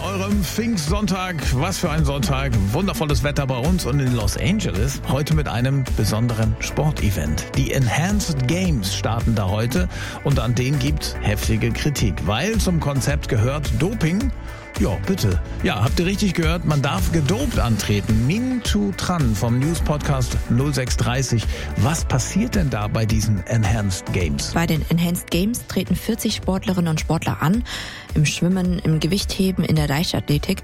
eurem Pfingstsonntag. Was für ein Sonntag. Wundervolles Wetter bei uns und in Los Angeles. Heute mit einem besonderen Sportevent. Die Enhanced Games starten da heute und an denen gibt heftige Kritik, weil zum Konzept gehört Doping. Ja, bitte. Ja, habt ihr richtig gehört? Man darf gedopt antreten. Minh Thu Tran vom News-Podcast 0630. Was passiert denn da bei diesen Enhanced Games? Bei den Enhanced Games treten 40 Sportlerinnen und Sportler an. Im Schwimmen, im Gewichtheben, in der Leichtathletik.